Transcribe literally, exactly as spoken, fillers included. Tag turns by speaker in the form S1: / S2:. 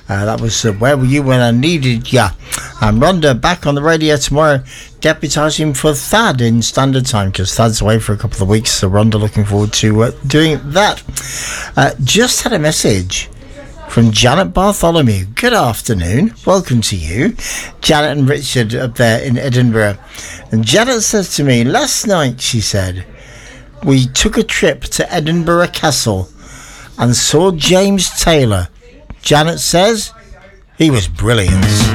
S1: Uh, that was uh, Where Were You When I Needed Ya? And Rhonda back on the radio tomorrow, deputising for Thad in standard time, because Thad's away for a couple of weeks. So Rhonda looking forward to uh, doing that. Uh, just had a message from Janet Bartholomew. Good afternoon. Welcome to you. Janet and Richard up there in Edinburgh. And Janet says to me, last night, she said, we took a trip to Edinburgh Castle and saw James Taylor. Janet says he was brilliant.